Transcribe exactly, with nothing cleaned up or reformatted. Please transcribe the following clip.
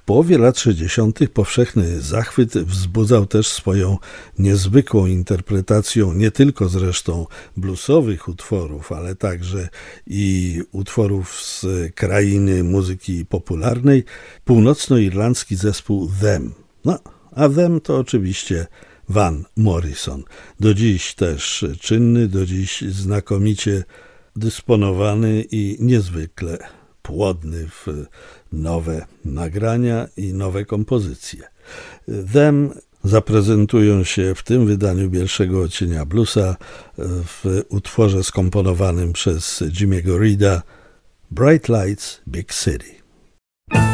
połowie lat sześćdziesiątych powszechny zachwyt wzbudzał też swoją niezwykłą interpretacją nie tylko zresztą bluesowych utworów, ale także i utworów z krainy muzyki popularnej, północnoirlandzki zespół Them. No, a Them to oczywiście Van Morrison. Do dziś też czynny, do dziś znakomicie dysponowany i niezwykle płodny w nowe nagrania i nowe kompozycje. Them zaprezentują się w tym wydaniu Bielszego Odcienia Bluesa w utworze skomponowanym przez Jimmy'ego Reeda Bright Lights, Big City.